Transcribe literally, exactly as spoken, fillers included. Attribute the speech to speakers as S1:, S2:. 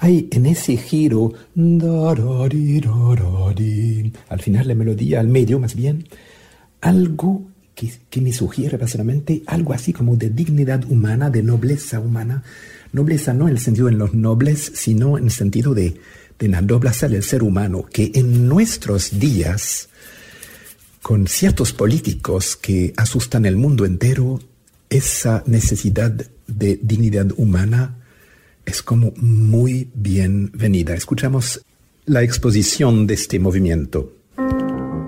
S1: hay en ese giro, al final la melodía, al medio más bien, algo que, que me sugiere básicamente algo así como de dignidad humana, de nobleza humana. Nobleza no en el sentido de los nobles, sino en el sentido de, de la nobleza del ser humano, que en nuestros días, con ciertos políticos que asustan el mundo entero, esa necesidad de dignidad humana es como muy bienvenida. Escuchamos la exposición de este movimiento.